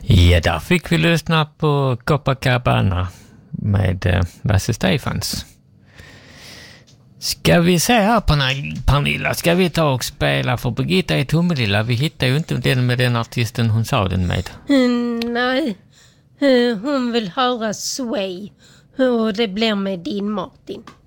Ja, där fick vi lyssna på Copacabana med Lasse Stefans. Ska vi se här, Pernilla, ska vi ta och spela för Birgitta i Tomelilla? Vi hittar ju inte den med den artisten hon sa den med. Nej, hon vill höra Sway och det blir med din Martin.